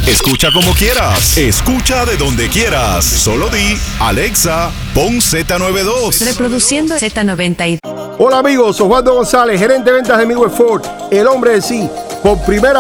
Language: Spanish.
Escucha como quieras. Escucha de donde quieras. Solo di, Alexa, pon Z92. Reproduciendo Z92. Hola amigos, soy Osvaldo González, gerente de ventas de Midwest Ford, el hombre de sí. Por primera